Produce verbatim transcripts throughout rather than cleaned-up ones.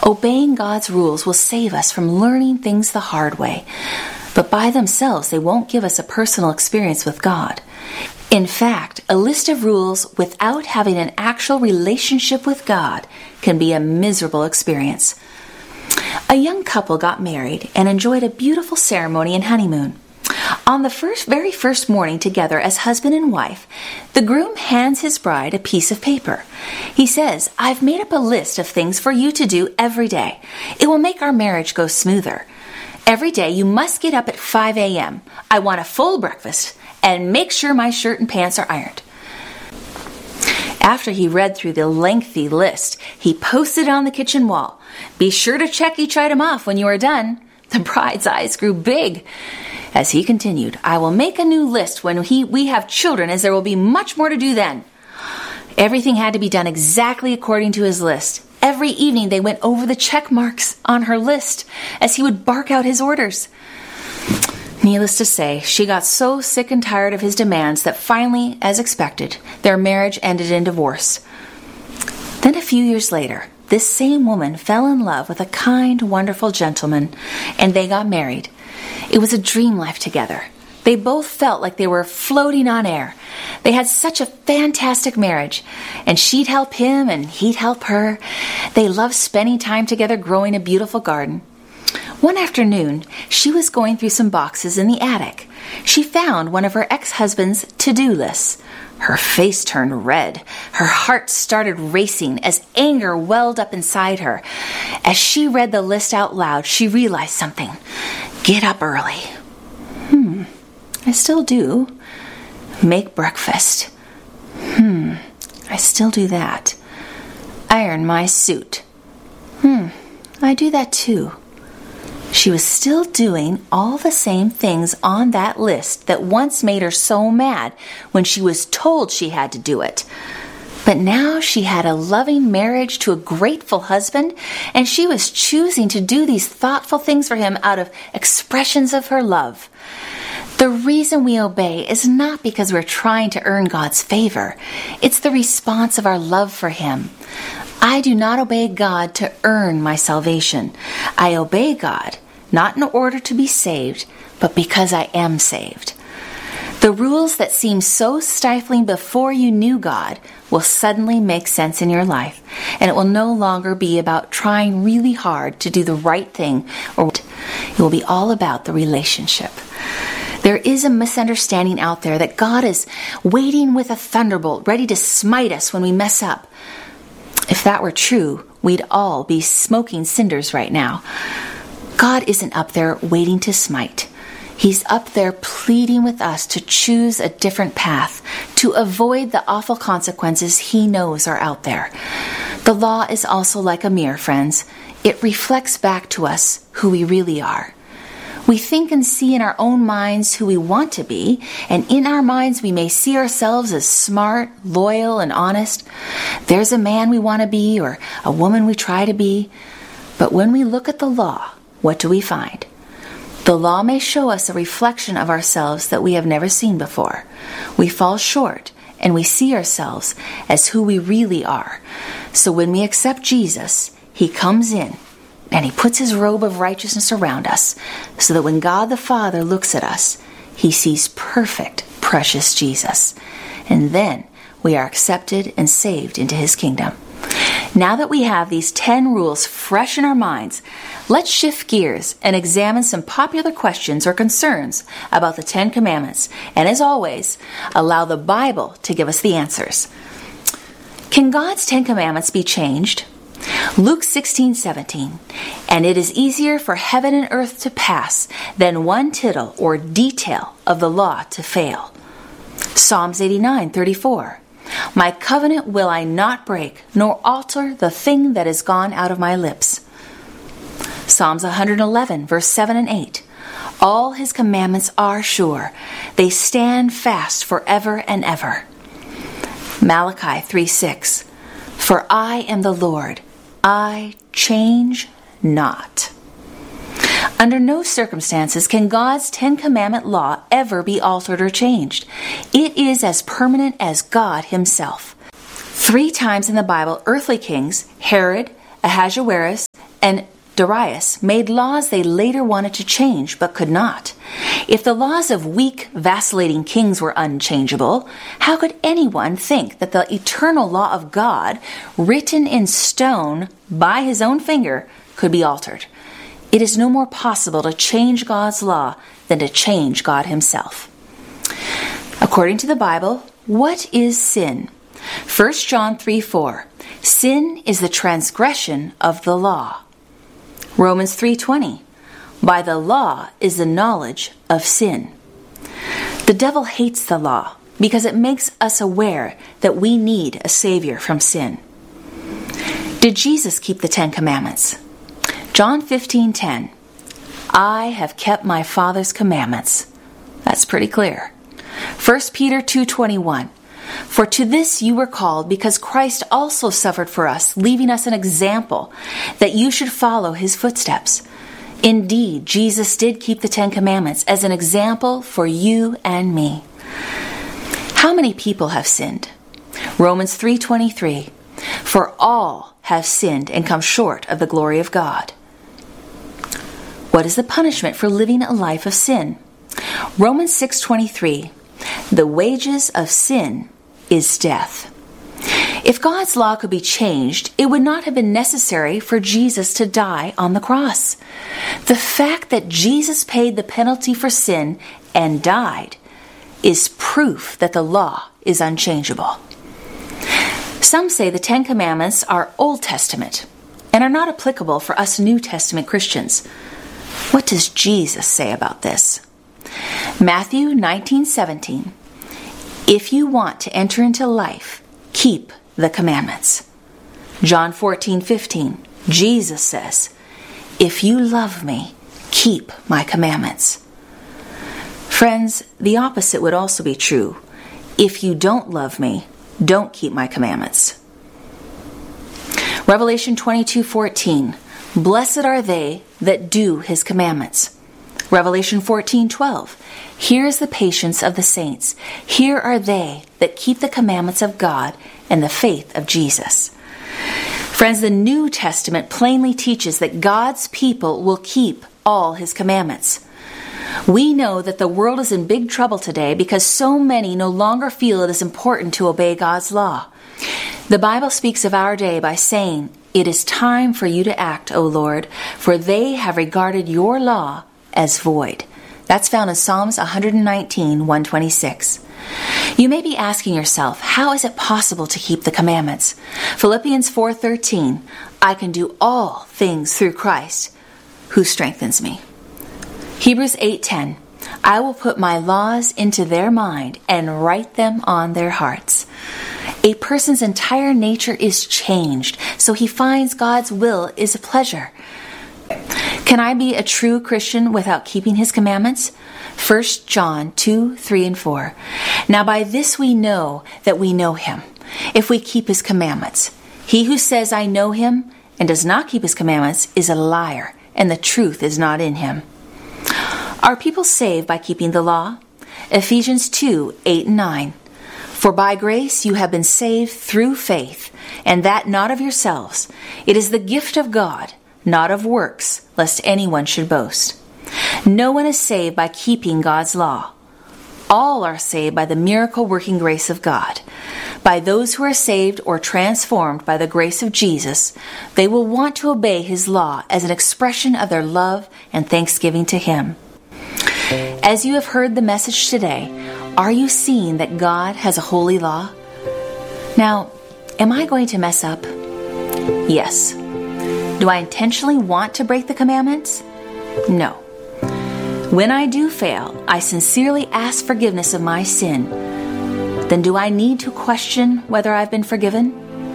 Obeying God's rules will save us from learning things the hard way, but by themselves they won't give us a personal experience with God. In fact, a list of rules without having an actual relationship with God can be a miserable experience. A young couple got married and enjoyed a beautiful ceremony and honeymoon. On the first, very first morning together as husband and wife, the groom hands his bride a piece of paper. He says, "I've made up a list of things for you to do every day. It will make our marriage go smoother. Every day you must get up at five a.m. I want a full breakfast and make sure my shirt and pants are ironed." After he read through the lengthy list, he posted it on the kitchen wall. "Be sure to check each item off when you are done." The bride's eyes grew big. As he continued, "I will make a new list when he, we have children, as there will be much more to do then." Everything had to be done exactly according to his list. Every evening they went over the check marks on her list as he would bark out his orders. Needless to say, she got so sick and tired of his demands that finally, as expected, their marriage ended in divorce. Then a few years later, this same woman fell in love with a kind, wonderful gentleman, and they got married. It was a dream life together. They both felt like they were floating on air. They had such a fantastic marriage, and she'd help him and he'd help her. They loved spending time together growing a beautiful garden. One afternoon, she was going through some boxes in the attic. She found one of her ex-husband's to-do lists. Her face turned red. Her heart started racing as anger welled up inside her. As she read the list out loud, she realized something. Get up early. Hmm, I still do. Make breakfast. Hmm, I still do that. Iron my suit. Hmm, I do that too. She was still doing all the same things on that list that once made her so mad when she was told she had to do it. But now she had a loving marriage to a grateful husband, and she was choosing to do these thoughtful things for him out of expressions of her love. The reason we obey is not because we're trying to earn God's favor. It's the response of our love for Him. I do not obey God to earn my salvation. I obey God, not in order to be saved, but because I am saved. The rules that seemed so stifling before you knew God will suddenly make sense in your life, and it will no longer be about trying really hard to do the right thing, or it will be all about the relationship. There is a misunderstanding out there that God is waiting with a thunderbolt, ready to smite us when we mess up. If that were true, we'd all be smoking cinders right now. God isn't up there waiting to smite. He's up there pleading with us to choose a different path, to avoid the awful consequences He knows are out there. The law is also like a mirror, friends. It reflects back to us who we really are. We think and see in our own minds who we want to be, and in our minds we may see ourselves as smart, loyal, and honest. There's a man we want to be, or a woman we try to be. But when we look at the law, what do we find? The law may show us a reflection of ourselves that we have never seen before. We fall short, and we see ourselves as who we really are. So when we accept Jesus, He comes in, and He puts His robe of righteousness around us, so that when God the Father looks at us, He sees perfect, precious Jesus. And then we are accepted and saved into His kingdom. Now that we have these ten rules fresh in our minds, let's shift gears and examine some popular questions or concerns about the Ten Commandments. And as always, allow the Bible to give us the answers. Can God's Ten Commandments be changed? Luke sixteen seventeen, and it is easier for heaven and earth to pass than one tittle or detail of the law to fail. Psalms eighty-nine thirty-four, my covenant will I not break, nor alter the thing that is gone out of my lips. Psalms one eleven verse seven and eight, all His commandments are sure, they stand fast forever and ever. Malachi three six, for I am the Lord, I change not. Under no circumstances can God's Ten Commandment law ever be altered or changed. It is as permanent as God Himself. Three times in the Bible, earthly kings, Herod, Ahasuerus, and Darius made laws they later wanted to change but could not. If the laws of weak, vacillating kings were unchangeable, how could anyone think that the eternal law of God, written in stone by his own finger, could be altered? It is no more possible to change God's law than to change God himself. According to the Bible, what is sin? First John three four. Sin is the transgression of the law. Romans three twenty. By the law is the knowledge of sin. The devil hates the law because it makes us aware that we need a Savior from sin. Did Jesus keep the Ten Commandments? John fifteen ten. I have kept my Father's commandments. That's pretty clear. First Peter two twenty-one. For to this you were called, because Christ also suffered for us, leaving us an example, that you should follow his footsteps. Indeed, Jesus did keep the Ten Commandments as an example for you and me. How many people have sinned? Romans three twenty-three. For all have sinned and come short of the glory of God. What is the punishment for living a life of sin? Romans six twenty-three. The wages of sin is death. If God's law could be changed, it would not have been necessary for Jesus to die on the cross. The fact that Jesus paid the penalty for sin and died is proof that the law is unchangeable. Some say the Ten Commandments are Old Testament and are not applicable for us New Testament Christians. What does Jesus say about this? Matthew nineteen seventeen. If you want to enter into life, keep the commandments. John fourteen fifteen. Jesus says, if you love me, keep my commandments. Friends, the opposite would also be true. If you don't love me, don't keep my commandments. Revelation twenty-two fourteen. Blessed are they that do his commandments. Revelation fourteen twelve. Here is the patience of the saints. Here are they that keep the commandments of God and the faith of Jesus. Friends, the New Testament plainly teaches that God's people will keep all his commandments. We know that the world is in big trouble today because so many no longer feel it is important to obey God's law. The Bible speaks of our day by saying, it is time for you to act, O Lord, for they have regarded your law as void. That's found in Psalms one nineteen, one twenty-six. You may be asking yourself, how is it possible to keep the commandments? Philippians four thirteen, I can do all things through Christ who strengthens me. Hebrews eight ten, I will put my laws into their mind and write them on their hearts. A person's entire nature is changed, so he finds God's will is a pleasure. Can I be a true Christian without keeping his commandments? First John two, three, and four. Now by this we know that we know him, if we keep his commandments. He who says, I know him, and does not keep his commandments is a liar, and the truth is not in him. Are people saved by keeping the law? Ephesians two, eight, and nine. For by grace you have been saved through faith, and that not of yourselves. It is the gift of God, not of works, lest anyone should boast. No one is saved by keeping God's law. All are saved by the miracle-working grace of God. By those who are saved or transformed by the grace of Jesus, they will want to obey his law as an expression of their love and thanksgiving to him. As you have heard the message today, are you seeing that God has a holy law? Now, am I going to mess up? Yes. Do I intentionally want to break the commandments? No. When I do fail, I sincerely ask forgiveness of my sin. Then do I need to question whether I've been forgiven?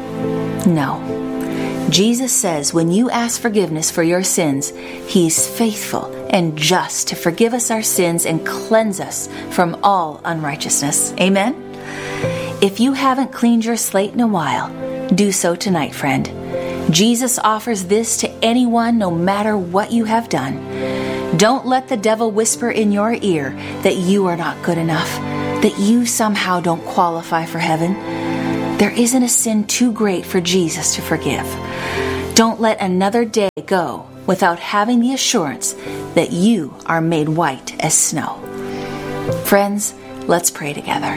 No. Jesus says when you ask forgiveness for your sins, he is faithful and just to forgive us our sins and cleanse us from all unrighteousness. Amen? If you haven't cleaned your slate in a while, do so tonight, friend. Jesus offers this to anyone no matter what you have done. Don't let the devil whisper in your ear that you are not good enough, that you somehow don't qualify for heaven. There isn't a sin too great for Jesus to forgive. Don't let another day go without having the assurance that you are made white as snow. Friends, let's pray together.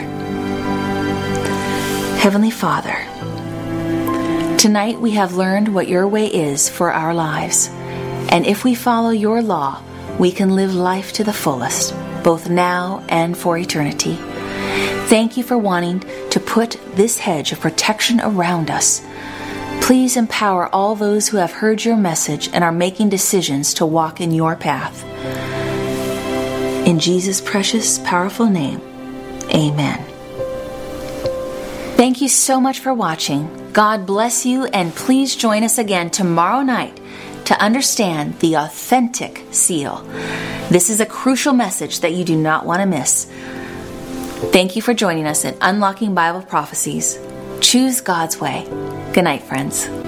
Heavenly Father, tonight we have learned what your way is for our lives. And if we follow your law, we can live life to the fullest, both now and for eternity. Thank you for wanting to put this hedge of protection around us. Please empower all those who have heard your message and are making decisions to walk in your path. In Jesus' precious, powerful name, amen. Thank you so much for watching. God bless you, and please join us again tomorrow night to understand the authentic seal. This is a crucial message that you do not want to miss. Thank you for joining us in Unlocking Bible Prophecies. Choose God's way. Good night, friends.